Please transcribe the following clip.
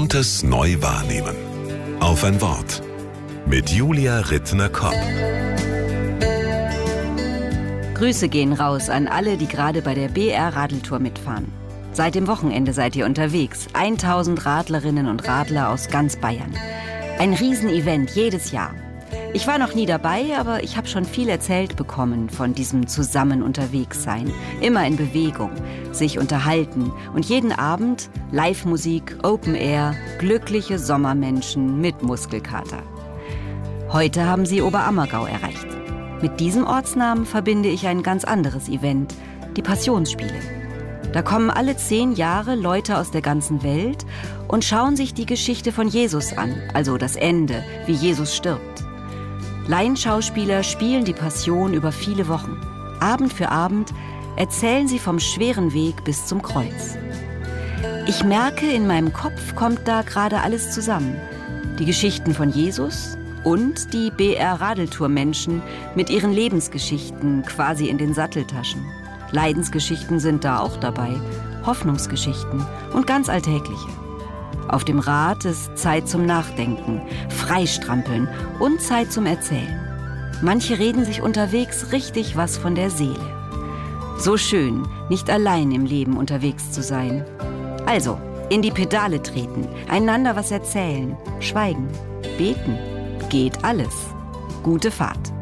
Gewohntes neu wahrnehmen. Auf ein Wort. Mit Julia Rittner-Kopp. Grüße gehen raus an alle, die gerade bei der BR-Radeltour mitfahren. Seit dem Wochenende seid ihr unterwegs. 1000 Radlerinnen und Radler aus ganz Bayern. Ein Riesenevent jedes Jahr. Ich war noch nie dabei, aber ich habe schon viel erzählt bekommen von diesem zusammen unterwegs sein. Immer in Bewegung, sich unterhalten und jeden Abend Live-Musik, Open Air, glückliche Sommermenschen mit Muskelkater. Heute haben sie Oberammergau erreicht. Mit diesem Ortsnamen verbinde ich ein ganz anderes Event, die Passionsspiele. Da kommen alle 10 Jahre Leute aus der ganzen Welt und schauen sich die Geschichte von Jesus an, also das Ende, wie Jesus stirbt. Laienschauspieler spielen die Passion über viele Wochen. Abend für Abend erzählen sie vom schweren Weg bis zum Kreuz. Ich merke, in meinem Kopf kommt da gerade alles zusammen. Die Geschichten von Jesus und die BR-Radeltour-Menschen mit ihren Lebensgeschichten quasi in den Satteltaschen. Leidensgeschichten sind da auch dabei, Hoffnungsgeschichten und ganz alltägliche. Auf dem Rad ist Zeit zum Nachdenken, Freistrampeln und Zeit zum Erzählen. Manche reden sich unterwegs richtig was von der Seele. So schön, nicht allein im Leben unterwegs zu sein. Also, in die Pedale treten, einander was erzählen, schweigen, beten. Geht alles. Gute Fahrt.